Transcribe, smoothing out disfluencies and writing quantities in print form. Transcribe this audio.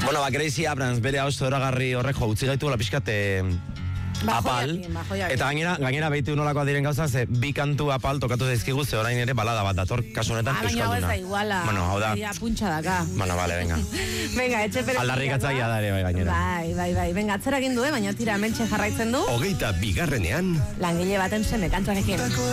Bueno, Crazy Abrams, bere hau zoragarri horrek utzi gaitu la pixkat apal, eta gainera behitu nolakoa diren gauza, ze bi kantu apal tokatu daizkigu, ze orain ere balada bat dator, kasu honetan euskalduna. Baina hau ez da iguala. Bueno, hau da. Puntxa daka. Bueno, vale, venga. Venga, etxe perez. Aldarrik atzaia da ere, gainera. Bai. Venga, atzera egin du, baina tira hementxe jarraitzen du. 22. Langile baten seme kantzuarekin.